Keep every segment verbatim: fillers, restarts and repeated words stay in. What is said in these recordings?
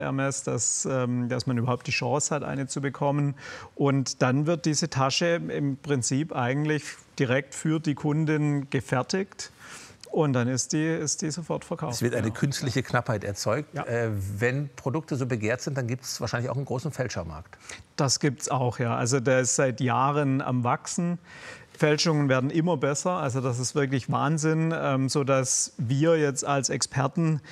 Hermes, dass, ähm, dass man überhaupt die Chance hat, eine zu bekommen. Und dann wird diese Tasche im Prinzip eigentlich direkt für die Kundin gefertigt. Und dann ist die, ist die sofort verkauft. Es wird eine genau. künstliche Knappheit erzeugt. Ja. Äh, wenn Produkte so begehrt sind, dann gibt es wahrscheinlich auch einen großen Fälschermarkt. Das gibt es auch, ja. Also der ist seit Jahren am Wachsen. Fälschungen werden immer besser, also das ist wirklich Wahnsinn, ähm, sodass wir jetzt als Experten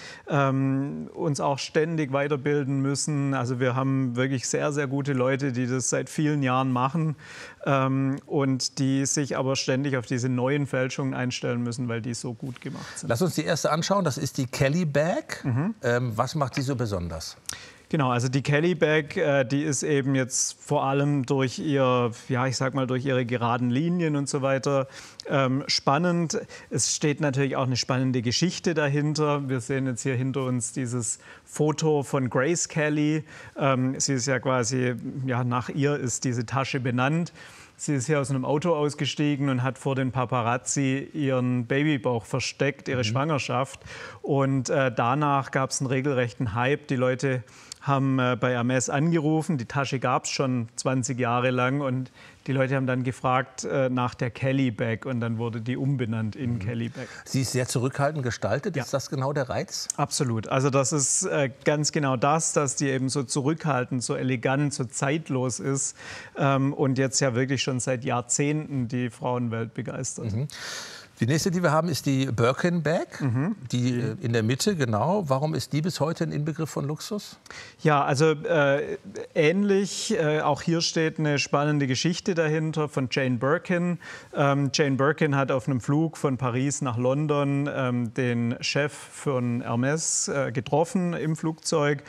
ähm, uns auch ständig weiterbilden müssen. Also wir haben wirklich sehr, sehr gute Leute, die das seit vielen Jahren machen ähm, und die sich aber ständig auf diese neuen Fälschungen einstellen müssen, weil die so gut gemacht sind. Lass uns die erste anschauen, das ist die Kelly Bag. Mhm. Ähm, was macht die so besonders? Genau, also die Kelly Bag, äh, die ist eben jetzt vor allem durch ihr, ja, ich sag mal, durch ihre geraden Linien und so weiter ähm, spannend. Es steht natürlich auch eine spannende Geschichte dahinter. Wir sehen jetzt hier hinter uns dieses Foto von Grace Kelly. Ähm, sie ist ja quasi, ja, nach ihr ist diese Tasche benannt. Sie ist hier aus einem Auto ausgestiegen und hat vor den Paparazzi ihren Babybauch versteckt, ihre mhm. Schwangerschaft. Und äh, danach gab es einen regelrechten Hype. Die Leute haben äh, bei Hermes angerufen. Die Tasche gab es schon zwanzig Jahre lang. Und die Leute haben dann gefragt äh, nach der Kelly Bag. Und dann wurde die umbenannt in mhm. Kelly Bag. Sie ist sehr zurückhaltend gestaltet. Ja. Ist das genau der Reiz? Absolut. Also das ist äh, ganz genau das, dass die eben so zurückhaltend, so elegant, so zeitlos ist. Ähm, und jetzt ja wirklich schon seit Jahrzehnten die Frauenwelt begeistert. Mhm. Die nächste, die wir haben, ist die Birkin Bag, mhm. die äh, in der Mitte, genau. Warum ist die bis heute ein Inbegriff von Luxus? Ja, also äh, ähnlich. Äh, auch hier steht eine spannende Geschichte dahinter von Jane Birkin. Ähm, Jane Birkin hat auf einem Flug von Paris nach London ähm, den Chef von Hermes äh, getroffen im Flugzeug.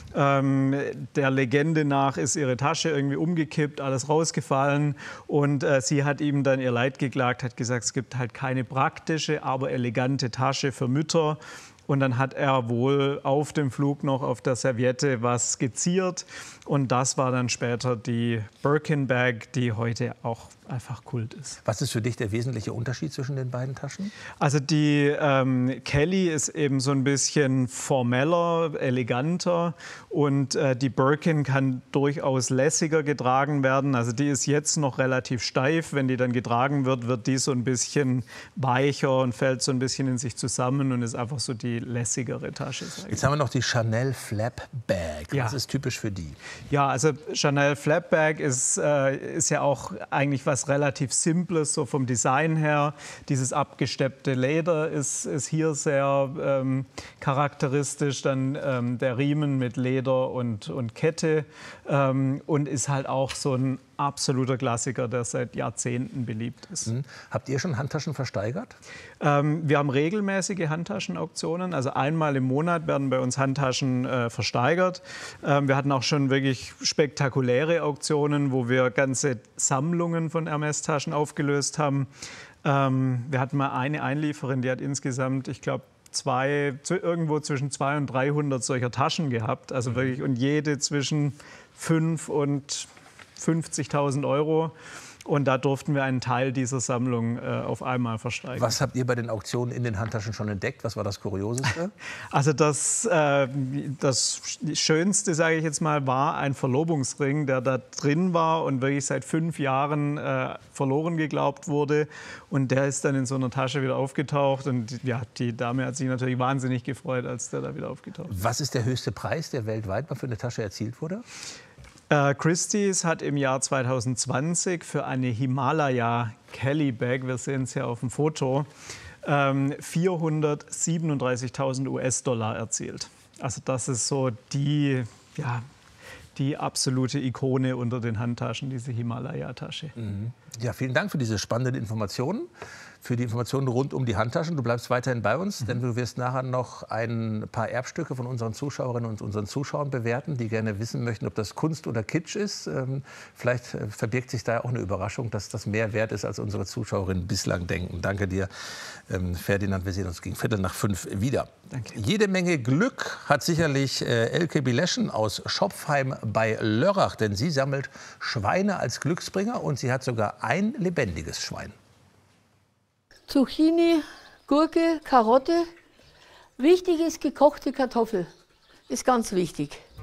Ähm, der Legende nach ist ihre Tasche irgendwie umgekippt, alles rausgefallen und äh, sie hat ihm dann ihr Leid geklagt, hat gesagt, es gibt halt keine praktische, aber elegante Tasche für Mütter. Und dann hat er wohl auf dem Flug noch auf der Serviette was skizziert. Und das war dann später die Birkin Bag, die heute auch einfach Kult ist. Was ist für dich der wesentliche Unterschied zwischen den beiden Taschen? Also die ähm, Kelly ist eben so ein bisschen formeller, eleganter. Und äh, die Birkin kann durchaus lässiger getragen werden. Also die ist jetzt noch relativ steif. Wenn die dann getragen wird, wird die so ein bisschen weicher und fällt so ein bisschen in sich zusammen und ist einfach so die lässigere Tasche. Jetzt haben wir noch die Chanel Flap Bag. Ja. Was ist typisch für die? Ja, also Chanel Flap Bag ist, äh, ist ja auch eigentlich was relativ Simples, so vom Design her. Dieses abgesteppte Leder ist, ist hier sehr ähm, charakteristisch. Dann ähm, der Riemen mit Leder und, und Kette ähm, und ist halt auch so ein absoluter Klassiker, der seit Jahrzehnten beliebt ist. Mhm. Habt ihr schon Handtaschen versteigert? Ähm, wir haben regelmäßige Handtaschenauktionen. Also einmal im Monat werden bei uns Handtaschen äh, versteigert. Ähm, wir hatten auch schon wirklich spektakuläre Auktionen, wo wir ganze Sammlungen von Hermes-Taschen aufgelöst haben. Ähm, wir hatten mal eine Einlieferin, die hat insgesamt, ich glaube, zwei, irgendwo zwischen zweihundert und dreihundert solcher Taschen gehabt. Also wirklich, und jede zwischen fünf und fünfzigtausend Euro. Und da durften wir einen Teil dieser Sammlung äh, auf einmal versteigern. Was habt ihr bei den Auktionen in den Handtaschen schon entdeckt? Was war das Kurioseste? Also das, äh, das Schönste, sage ich jetzt mal, war ein Verlobungsring, der da drin war und wirklich seit fünf Jahren äh, verloren geglaubt wurde. Und der ist dann in so einer Tasche wieder aufgetaucht. Und ja, die Dame hat sich natürlich wahnsinnig gefreut, als der da wieder aufgetaucht ist. Was ist der höchste Preis, der weltweit mal für eine Tasche erzielt wurde? Äh, Christie's hat im Jahr zweitausendzwanzig für eine Himalaya Kelly Bag, wir sehen es hier auf dem Foto, ähm, vierhundertsiebenunddreißigtausend US-Dollar erzielt. Also das ist so die, ja, die absolute Ikone unter den Handtaschen, diese Himalaya-Tasche. Mhm. Ja, vielen Dank für diese spannenden Informationen, für die Informationen rund um die Handtaschen. Du bleibst weiterhin bei uns, mhm. denn du wirst nachher noch ein paar Erbstücke von unseren Zuschauerinnen und unseren Zuschauern bewerten, die gerne wissen möchten, ob das Kunst oder Kitsch ist. Ähm, vielleicht verbirgt sich da auch eine Überraschung, dass das mehr wert ist, als unsere Zuschauerinnen bislang denken. Danke dir, ähm, Ferdinand. Wir sehen uns gegen Viertel nach fünf wieder. Danke. Jede Menge Glück hat sicherlich äh, Elke Bileschen aus Schopfheim bei Lörrach, denn sie sammelt Schweine als Glücksbringer und sie hat sogar ein lebendiges Schwein. Zucchini, Gurke, Karotte. Wichtig ist gekochte Kartoffel. ist ganz wichtig.